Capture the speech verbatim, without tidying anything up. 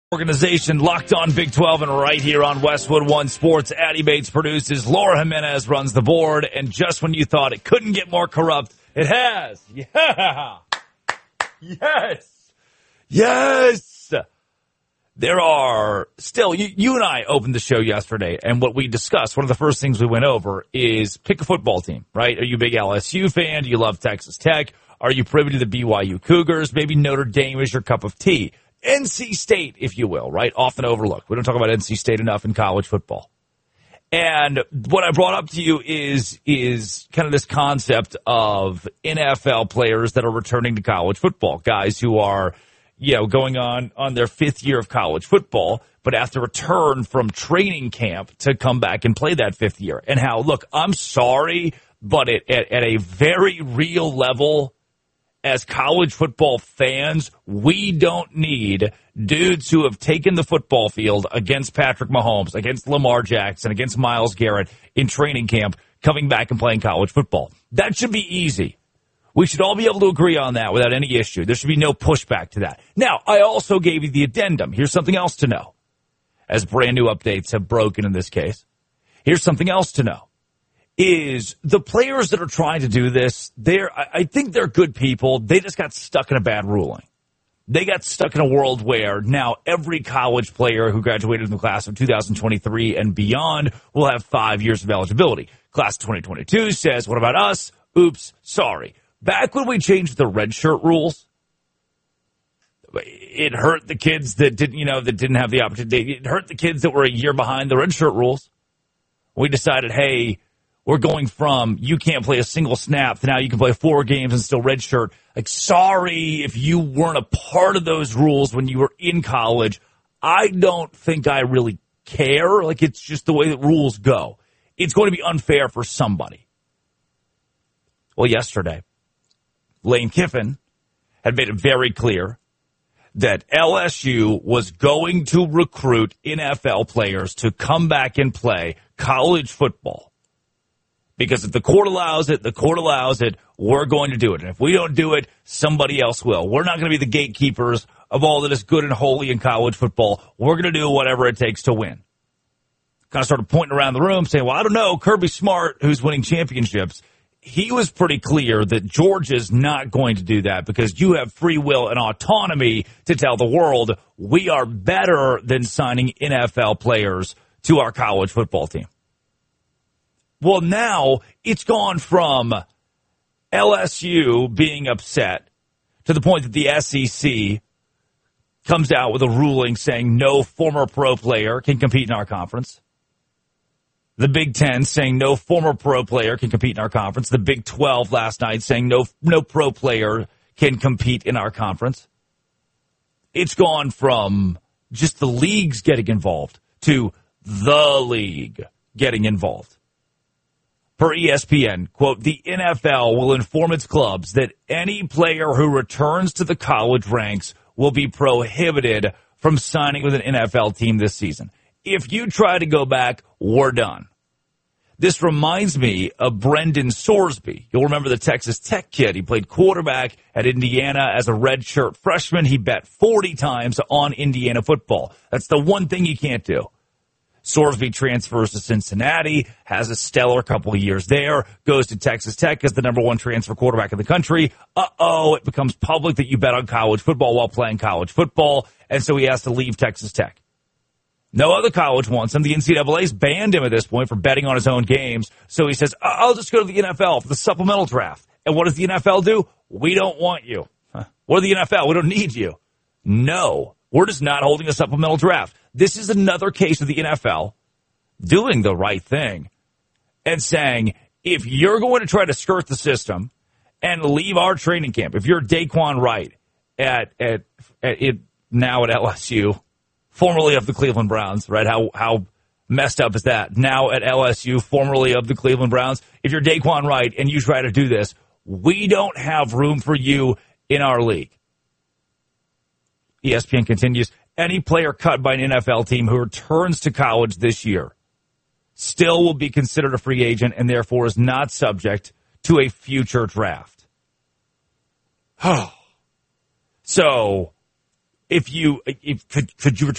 Organization Locked On Big twelve and right here on Westwood One Sports. Addy Bates produces, Laura Jimenez runs the board, and just when you thought it couldn't get more corrupt, it has. Yeah. Yes. Yes. There are still, you, you and I opened the show yesterday, and what we discussed, one of the first things we went over is pick a football team, right? Are you a big L S U fan? Do you love Texas Tech? Are you privy to the B Y U Cougars? Maybe Notre Dame is your cup of tea. N C State, if you will, right? Often overlooked. We don't talk about N C State enough in college football. And what I brought up to you is, is kind of this concept of N F L players that are returning to college football. Guys who are, you know, going on, on their fifth year of college football, but have to return from training camp to come back and play that fifth year. And how, look, I'm sorry, but it, at, at a very real level, as college football fans, we don't need dudes who have taken the football field against Patrick Mahomes, against Lamar Jackson, against Myles Garrett in training camp, coming back and playing college football. That should be easy. We should all be able to agree on that without any issue. There should be no pushback to that. Now, I also gave you the addendum. Here's something else to know, as brand new updates have broken in this case. Here's something else to know. Is the players that are trying to do this, they're, I think they're good people. They just got stuck in a bad ruling. They got stuck in a world where now every college player who graduated in the class of two thousand twenty-three and beyond will have five years of eligibility. Class of twenty twenty-two says, what about us? Oops, sorry. Back when we changed the redshirt rules, it hurt the kids that didn't, you know, that didn't have the opportunity. It hurt the kids that were a year behind the redshirt rules. We decided, hey, we're going from you can't play a single snap to now you can play four games and still redshirt. Like, sorry if you weren't a part of those rules when you were in college. I don't think I really care. Like, it's just the way that rules go. It's going to be unfair for somebody. Well, yesterday, Lane Kiffin had made it very clear that L S U was going to recruit N F L players to come back and play college football. Because if the court allows it, the court allows it, we're going to do it. And if we don't do it, somebody else will. We're not going to be the gatekeepers of all that is good and holy in college football. We're going to do whatever it takes to win. Kind of started pointing around the room saying, well, I don't know, Kirby Smart, who's winning championships, he was pretty clear that Georgia's not going to do that because you have free will and autonomy to tell the world we are better than signing N F L players to our college football team. Well, now it's gone from L S U being upset to the point that the S E C comes out with a ruling saying no former pro player can compete in our conference. The Big Ten saying no former pro player can compete in our conference. The Big twelve last night saying no, no pro player can compete in our conference. It's gone from just the leagues getting involved to the league getting involved. Per E S P N, quote, the N F L will inform its clubs that any player who returns to the college ranks will be prohibited from signing with an N F L team this season. If you try to go back, we're done. This reminds me of Brendan Sorsby. You'll remember the Texas Tech kid. He played quarterback at Indiana as a redshirt freshman. He bet forty times on Indiana football. That's the one thing you can't do. Sorsby transfers to Cincinnati, has a stellar couple of years there, goes to Texas Tech as the number one transfer quarterback in the country. Uh-oh, it becomes public that you bet on college football while playing college football, and so he has to leave Texas Tech. No other college wants him. The N C double A's banned him at this point for betting on his own games, so he says, I'll just go to the N F L for the supplemental draft. And what does the N F L do? We don't want you. Huh. We're the N F L. We don't need you. No, we're just not holding a supplemental draft. This is another case of the N F L doing the right thing and saying, if you're going to try to skirt the system and leave our training camp, if you're Daquan Wright at, at, at it now at L S U, formerly of the Cleveland Browns, right? How, how messed up is that? Now at L S U, formerly of the Cleveland Browns. If you're Daquan Wright and you try to do this, we don't have room for you in our league. E S P N continues, any player cut by an N F L team who returns to college this year still will be considered a free agent and therefore is not subject to a future draft. So if you, if, could, could you